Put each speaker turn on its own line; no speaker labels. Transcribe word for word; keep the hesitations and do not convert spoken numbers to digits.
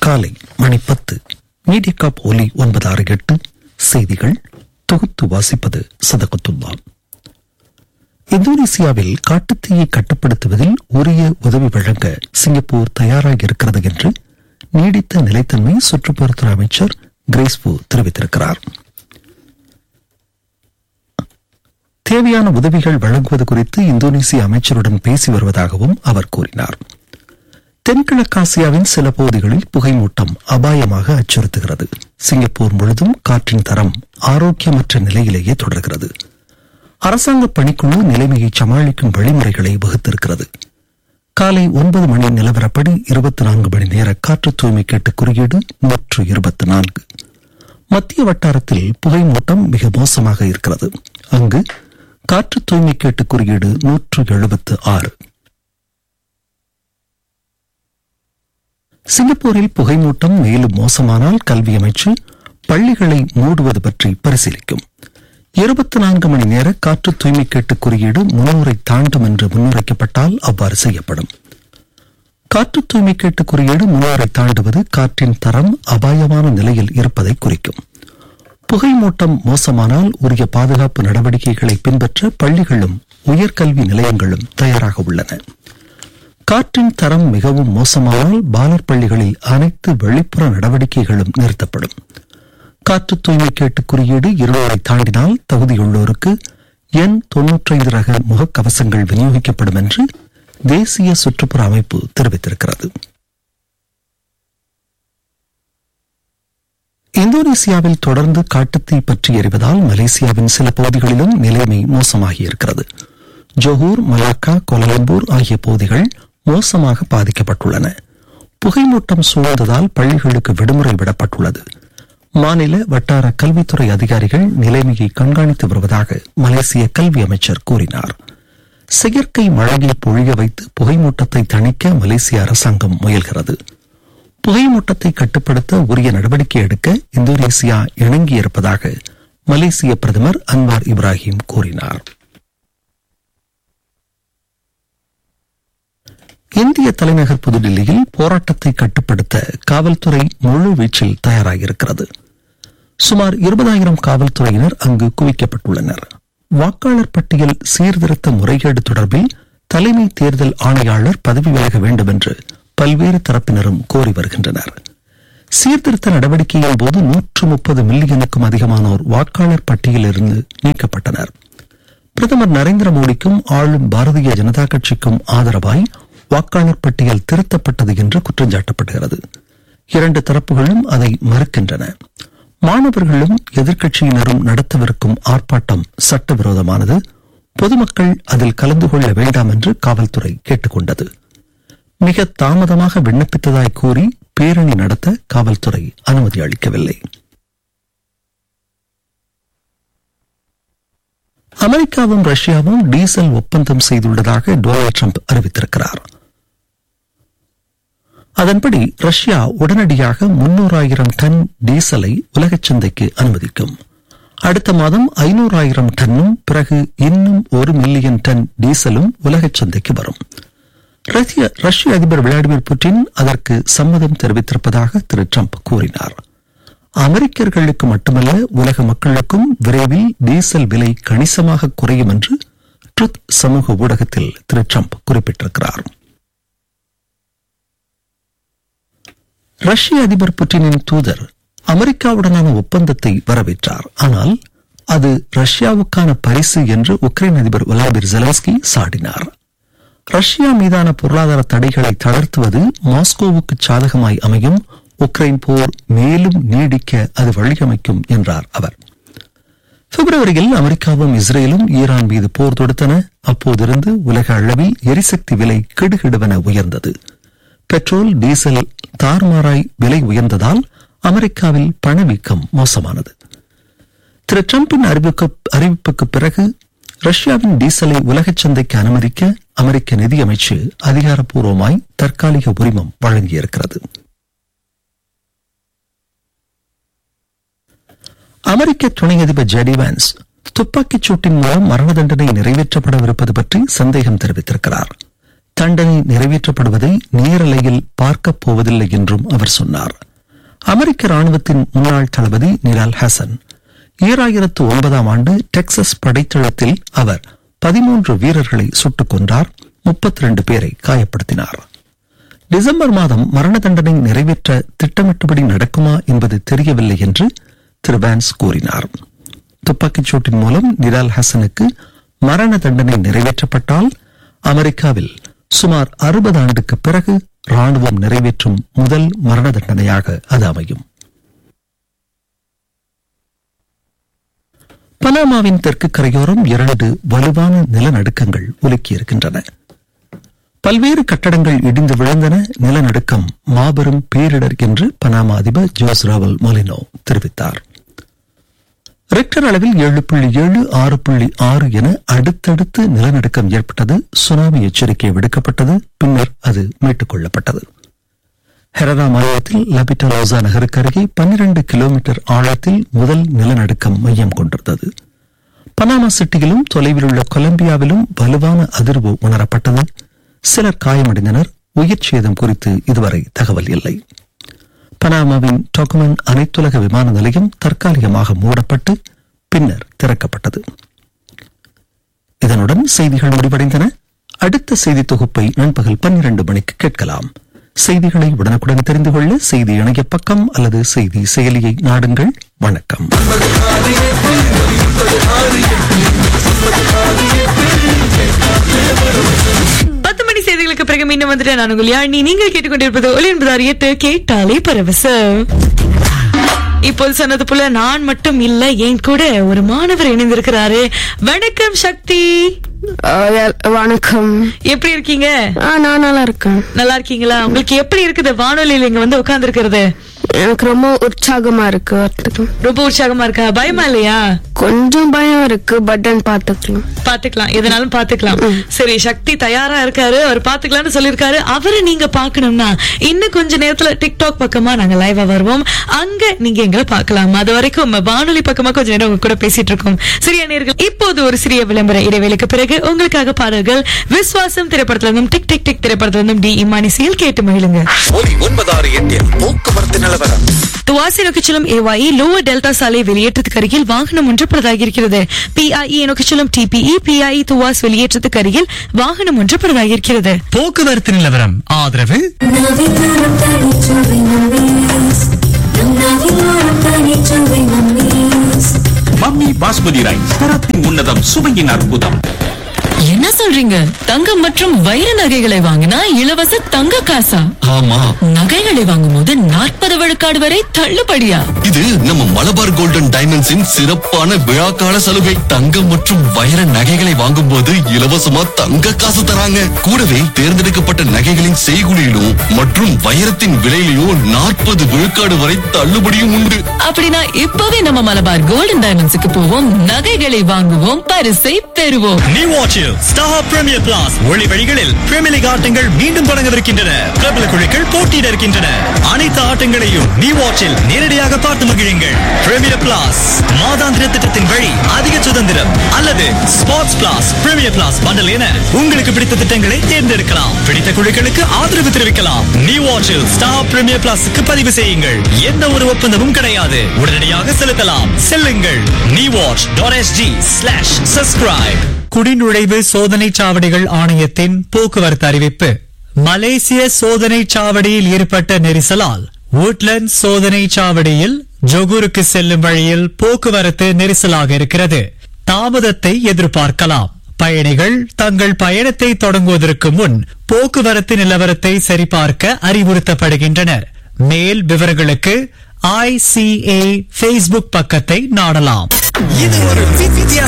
காலை மணி பத்து. மீடியாகாப் ஒலி ஒன்பது ஆறு எட்டு செய்திகள் தொகுத்து வாசிப்பது சதகத்துல்லா. இந்தோனேசியாவில் காட்டுத்தீயை கட்டுப்படுத்துவதில் உரிய உதவி வழங்க சிங்கப்பூர் தயாராக இருக்கிறது என்று நீடித்த நிலைத்தன்மை சுற்றுப்புறத்துறை அமைச்சர் கிரேஸ்பு தெரிவித்திருக்கிறார். தேவையான உதவிகள் வழங்குவது குறித்து இந்தோனேசிய அமைச்சருடன் பேசி வருவதாகவும் அவர் கூறினார். தென்கிழக்காசியாவின் சில பகுதிகளில் புகைமூட்டம் அபாயமாக அச்சுறுத்துகிறது. சிங்கப்பூர் முழுதும் காற்றின் தரம் ஆரோக்கியமற்ற நிலையிலேயே தொடர்கிறது. அரசாங்க பணிக்குழு நிலைமையை சமாளிக்கும் வழிமுறைகளை வகுத்திருக்கிறது. காலை ஒன்பது மணி நிலவரப்படி இருபத்தி நான்கு மணி நேர காற்று தூய்மை கேட்டு குறியீடு நூற்று இருபத்தி நான்கு. மத்திய வட்டாரத்தில் புகைமூட்டம் மிக மோசமாக இருக்கிறது. அங்கு காற்று தூய்மை கேட்டு குறியீடு நூற்று எழுபத்து ஆறு. சிங்கப்பூரில் புகைமூட்டம் மேலும் மோசமானால் கல்வி அமைச்சு பள்ளிகளை மூடுவது பற்றி பரிசீலிக்கும். இருபத்தி நான்கு மணி நேர காற்று தூய்மை கேட்டு குறியீடு முன்னூரை தாண்டும் என்று முன்னுரைக்கப்பட்டால் அவ்வாறு செய்யப்படும். காற்று தூய்மை கேட்டு குறியீடு முன்னூரை தாண்டுவது காற்றின் தரம் அபாயமான நிலையில் இருப்பதை குறிக்கும். புகைமூட்டம் மோசமானால் உரிய பாதுகாப்பு நடவடிக்கைகளை பின்பற்ற பள்ளிகளும் உயர்கல்வி நிலையங்களும் தயாராக உள்ளன. காற்றின் தரம் மிகவும் மோசமானால் பாலர் பள்ளிகளில் அனைத்து வெளிப்புற நடவடிக்கைகளும் நிறுத்தப்படும். காற்று தூய்மை கேட்டு குறியீடு இருநூறை தாண்டினால் தகுதியுள்ளோருக்கு எண் தொன்னூற்றி ஐந்து ரக முகக்கவசங்கள் விநியோகிக்கப்படும் என்று தேசிய சுற்றுப்புற அமைப்பு தெரிவித்திருக்கிறது. இந்தோனேசியாவில் தொடர்ந்து காட்டுத்தீ பற்றி எறிவதால் மலேசியாவின் சில பகுதிகளிலும் நிலைமை மோசமாகியிருக்கிறது. ஜோஹூர், மலாக்கா, கோலாலம்பூர் ஆகிய பகுதிகள் மோசமாக பாதிக்கப்பட்டுள்ளன. புகைமூட்டம் சூழ்ந்ததால் பள்ளிகளுக்கு விடுமுறை விடப்பட்டுள்ளது. மாநில வட்டார கல்வித்துறை அதிகாரிகள் நிலைமையை கண்காணித்து வருவதாக மலேசிய கல்வி அமைச்சர் கூறினார். செயற்கை மழையை பொழிய வைத்து புகைமூட்டத்தை தணிக்க மலேசிய அரசாங்கம் முயல்கிறது. புகைமூட்டத்தை கட்டுப்படுத்த உரிய நடவடிக்கை எடுக்க இந்தோனேசியா இணங்கியிருப்பதாக மலேசிய பிரதமர் அன்வார் இப்ராஹிம் கூறினார். இந்திய தலைநகர் புதுடில்லியில் போராட்டத்தை கட்டுப்படுத்த காவல்துறை முழு வீச்சில் தயாராகியிருக்கிறது. சுமார் இருபதாயிரம் காவல்துறையினர் அங்கு குவிக்கப்பட்டுள்ளனர். வாக்காளர் பட்டியல் சீர்திருத்த முறைகேடு தொடர்பில் தலைமை தேர்தல் ஆணையாளர் பதவி விலக வேண்டும் என்று பல்வேறு தரப்பினரும் கோரி வருகின்றனர். சீர்திருத்த நடவடிக்கையின் போது நூற்று முப்பது மில்லியனுக்கும் அதிகமானோர் வாக்காளர் பட்டியலிருந்து நீக்கப்பட்டனர். பிரதமர் நரேந்திர மோடிக்கும் ஆளும் பாரதிய ஜனதா கட்சிக்கும் ஆதரவாய் வாக்காளர் பட்டியல் திருத்தப்பட்டது என்று குற்றம் சாட்டப்படுகிறது. இரண்டு தரப்புகளும் அதை மறுக்கின்றன. மாணவர்களும் எதிர்க்கட்சியினரும் நடத்தவிருக்கும் ஆர்ப்பாட்டம் சட்டவிரோதமானது. பொதுமக்கள் அதில் கலந்து கொள்ள வேண்டாம் என்று காவல்துறை கேட்டுக் கொண்டது. மிக தாமதமாக விண்ணப்பித்ததாய் கூறி பேரணி நடத்த காவல்துறை அனுமதி அளிக்கவில்லை. அமெரிக்காவும் ரஷ்யாவும் டீசல் ஒப்பந்தம் செய்துள்ளதாக டொனால்டு டிரம்ப் அறிவித்திருக்கிறார். அதன்படி ரஷ்யா உடனடியாக முன்னூறாயிரம் டன் டீசலை உலக சந்தைக்கு அனுமதிக்கும். அடுத்த மாதம் ஐநூறாயிரம் டன்னும் பிறகு இன்னும் ஒரு மில்லியன் டன் டீசலும் உலக சந்தைக்கு வரும். ரஷ்ய அதிபர் விளாடிமிர் புட்டின் அதற்கு சம்மதம் தெரிவித்திருப்பதாக திரு டிரம்ப் கூறினார். அமெரிக்கர்களுக்கு மட்டுமல்ல உலக மக்களுக்கும் விரைவில் டீசல் விலை கணிசமாக குறையும் என்று ட்ரூத் சமூக ஊடகத்தில் திரு டிரம்ப் குறிப்பிட்டிருக்கிறார். ரஷ்ய அதிபர் புட்டினின் தூதர் அமெரிக்காவுடனான ஒப்பந்தத்தை வரவேற்றார். ஆனால் அது ரஷ்யாவுக்கான பரிசு என்று உக்ரைன் அதிபர் விளாடிமிர் ஜெலன்ஸ்கி சாடினார். ரஷ்யா மீதான பொருளாதார தடைகளை தளர்த்துவது மாஸ்கோவுக்கு சாதகமாய் அமையும். உக்ரைன் போர் மேலும் நீடிக்க அது வழியமைக்கும் என்றார் அவர். பிப்ரவரியில் அமெரிக்காவும் இஸ்ரேலும் ஈரான் மீது போர் தொடுத்தன. அப்போதிருந்து உலக அளவில் எரிசக்தி விலை கிடுகிடுவென உயர்ந்தது. பெட்ரோல், டீசல் தாறுமாறாய் விலை உயர்ந்ததால் அமெரிக்காவில் பணவீக்கம் மோசமானது. திரு டிரம்பின் அறிவிப்புக்கு பிறகு ரஷ்யாவின் டீசலை உலக சந்தைக்கு அனுமதிக்க அமெரிக்க நிதியமைச்சு அதிகாரப்பூர்வமாய் தற்காலிக உரிமம் வழங்கியிருக்கிறது. அமெரிக்க துணை அதிபர் ஜெடி வான்ஸ் துப்பாக்கிச் சூட்டின் மூலம் மரண தண்டனை நிறைவேற்றப்படவிருப்பது பற்றி சந்தேகம் தெரிவித்திருக்கிறார். தண்டனை நிறைவேற்றப்படுவதை நேரலையில் பார்க்கப் போவதில்லை என்றும் அவர் சொன்னார். அமெரிக்க ராணுவத்தின் முன்னாள் தளபதி நிலால் ஹசன் ஈராயிரத்து ஒன்பதாம் ஆண்டு டெக்சஸ் படைத்தளத்தில் அவர் பதிமூன்று வீரர்களை சுட்டுக் கொன்றார், முப்பத்தி இரண்டு பேரை காயப்படுத்தினார். டிசம்பர் மாதம் மரண தண்டனை நிறைவேற்ற திட்டமிட்டபடி நடக்குமா என்பது தெரியவில்லை என்று திரு வான்ஸ் கூறினார். துப்பாக்கிச் சூட்டின் மூலம் நிலால் ஹசனுக்கு மரண தண்டனை நிறைவேற்றப்பட்டால் அமெரிக்காவில் சுமார் அறுபது ஆண்டுக்கு பிறகு ராணுவம் நிறைவேற்றும் முதல் மரண தண்டனையாக அது அமையும். பனாமாவின் தெற்கு கரையோரம் இரண்டு வலுவான நிலநடுக்கங்கள் உலுக்கியிருக்கின்றன. பல்வேறு கட்டடங்கள் இடிந்து விழுந்தன. நிலநடுக்கம் மாபெரும் பேரிடர் என்று பனாமா அதிபர் ஜோஸ் ராவல் மொலினோ தெரிவித்தார். ரிக்டர் அளவில் ஏழு புள்ளி ஏழு ஆறு புள்ளி ஆறு என அடுத்தடுத்து நிலநடுக்கம் ஏற்பட்டது. சுனாமி எச்சரிக்கை விடுக்கப்பட்டது. பின்னர் அது மீட்டுக் கொள்ளப்பட்டது. ஹெரரா மாநிலத்தில் லபிட்டலோசா நகருக்கு அருகே பன்னிரண்டு கிலோமீட்டர் ஆழத்தில் முதல் நிலநடுக்கம் மையம் கொண்டிருந்தது. பனாமா சிட்டியிலும் தொலைவில் உள்ள கொலம்பியாவிலும் வலுவான அதிர்வு உணரப்பட்டது. சிலர் காயமடைந்தனர். உயிர் சேதம் குறித்து இதுவரை தகவல் இல்லை. பனாமாவின் டொகுமன் அனைத்துலக விமான நிலையம் தற்காலிகமாக மூடப்பட்டு பின்னர் திறக்கப்பட்டது. இதனுடன் செய்திகள் முடிவடைந்தன. அடுத்த செய்தி தொகுப்பை நண்பகல் பன்னிரண்டு மணிக்கு கேட்கலாம். செய்திகளை உடனுக்குடன் தெரிந்து கொள்ள செய்தி இணைய பக்கம் அல்லது செய்தி செயலியை நாடுங்கள். வணக்கம்.
பத்து மணி செய்திகளுக்கு பிறகு மீண்டும் வந்துட்டு நான் உங்கள் யாழினி. நீங்கள் கேட்டுக்கொண்டிருப்பது ஒலி என்பதார் எட்டு கேட்டாலே பரவசம். இப்போது சொன்னது போல நான் மட்டும் இல்ல, என் கூட ஒரு மாணவர் இணைந்திருக்கிறாரு. வணக்கம் சக்தி.
வணக்கம்.
எப்படி இருக்கீங்க?
நான் நல்லா இருக்கேன்.
நல்லா இருக்கீங்களா? உங்களுக்கு எப்படி இருக்குது வானொலியில இங்க வந்து உட்கார்ந்து இருக்கிறது?
எனக்கு ரொம்ப உற்சாகமா இருக்கு.
ரொம்ப உற்சாகமா இருக்கா? பயமா இல்லையா?
கொஞ்சம் பயம் இருக்கு. பட்டன் பாத்துக்கலாம்
பாத்துக்கலாம் எதனாலும் பாத்துக்கலாம். சரி, சக்தி தயாரா இருக்காரு. அவர் பாத்துக்கலாம்னு சொல்லிருக்காரு. அவரை நீங்க பாக்கணும்னா இன்னும் கொஞ்ச நேரத்துல டிக்டாக் பக்கமா நாங்க லைவா வருவோம். அங்க நீங்க எங்களை பாக்கலாம். அது வரைக்கும் வானொலி பக்கமா கொஞ்ச நேரம் உங்க கூட பேசிட்டு இருக்கோம். சரியா நேயர்கள், இப்போது ஒரு சிறிய விளம்பர இடைவேளைக்கு பிறகு உங்களுக்காக பாடல்கள் விஸ்வாசம் திரைப்படத்துல இருந்தும் டிக் டிக் டிக் திரைப்படத்துல இருந்தும் டி இமானி செயல் கேட்டு மகிழுங்க.
போக்குவரத்து நிலவரம்.
துவாசி நோக்கி செல்லும் ஏவாயி லோவர் டெல்டா சாலை வெளியேற்றத்துக்கு அருகில் வாகனம் ஒன்று பழுதாகியிருக்கிறது. பிஐஇ நோக்கி செல்லும் டிபிஇ பிஐஇ துவாஸ் வெளியேற்றத்துக்கு அருகில் வாகனம் ஒன்று பழுதாகியிருக்கிறது.
போக்குவரத்து நிலவரம் ஆதரவு
மம்மி பாஸ்மதி ரைஸ், தரத்தின் உன்னதம், சுவையின் அற்புதம்.
என்ன சொல்றீங்க? தங்கம் மற்றும் வைர நகைகளை வாங்கினா இலவச தங்க காசா?
ஆமா,
நகைகளை வாங்கும் போது நாற்பது விழுக்காடு வரை தள்ளுபடியா?
இது நம்ம மலபார் கோல்டன் டைமண்ட்ஸின் சிறப்பான விழாக்கால சலுகை. தங்கம் மற்றும் வைர நகைகளை வாங்கும் போது இலவசமா தங்க காசு தராங்க. கூடவே தேர்ந்தெடுக்கப்பட்ட நகைகளின் செய்குலியிலும் மற்றும் வைரத்தின் விலையிலும் நாற்பது விழுக்காடு வரை தள்ளுபடியும் உண்டு.
அப்படின்னா இப்பவே நம்ம மலபார் கோல்டன் டைமண்ட்ஸுக்கு போவோம், நகைகளை வாங்குவோம், பரிசை பெறுவோம்.
நீ வாட்சில் ஸ்டார் பிரீமியர் பிளாஸ் ஒளி வழிகளில் பிரீமியர் லீக் ஆட்டங்கள் மீண்டும் தொடங்கவிருக்கின்றன. பிரபல குழுக்கள் போட்டியிட இருக்கின்றன. அனைத்து ஆட்டங்களையும் நீ வாட்சில் நேரடியாக பார்த்து மகிழுங்கள். பிரீமியர் பிளாஸ் மாதாந்திர திட்டத்தின் வழி அதிக சுதந்திரம் அல்லது ஸ்போர்ட்ஸ் பிளாஸ் பிரீமியர் பிளாஸ் பண்டல் என உங்களுக்கு பிடித்த திட்டங்களை தேர்ந்தெடுக்கலாம். பிடித்த குழுக்களுக்கு ஆதரவு தெரிவிக்கலாம். நீ வாட்சில் ஸ்டார் பிரீமியர் பிளாஸுக்கு பதிவு செய்யுங்கள். எந்த ஒரு ஒப்பந்தமும் கிடையாது. உடனடியாக செலுத்தலாம். செல்லுங்கள் நீ watch dot SG slash subscribe. குடிநுழைவு சோதனை சாவடிகள் ஆணையத்தின் போக்குவரத்து அறிவிப்பு. மலேசிய சோதனை சாவடியில் ஏற்பட்ட நெரிசலால் woodlands சோதனை சாவடியில் ஜொகூருக்கு செல்லும் வழியில் போக்குவரத்து நெரிசலாக இருக்கிறது. தாமதத்தை எதிர்பார்க்கலாம். பயணிகள் தங்கள் பயணத்தை தொடங்குவதற்கு முன் போக்குவரத்து நிலவரத்தை சரிபார்க்க அறிவுறுத்தப்படுகின்றனர். மேல் விவரங்களுக்கு ஐ சி ஏ Facebook பக்கத்தை நாடலாம். இது ஒரு வித்தியாச